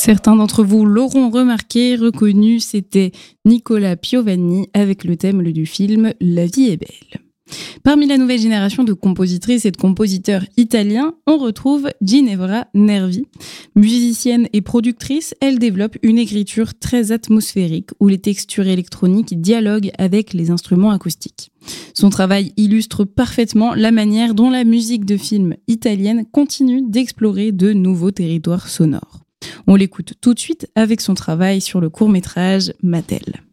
Certains d'entre vous l'auront remarqué, reconnu, c'était Nicola Piovani avec le thème du film La vie est belle. Parmi la nouvelle génération de compositrices et de compositeurs italiens, on retrouve Ginevra Nervi. Musicienne et productrice, elle développe une écriture très atmosphérique où les textures électroniques dialoguent avec les instruments acoustiques. Son travail illustre parfaitement la manière dont la musique de film italienne continue d'explorer de nouveaux territoires sonores. On l'écoute tout de suite avec son travail sur le court-métrage Mattel.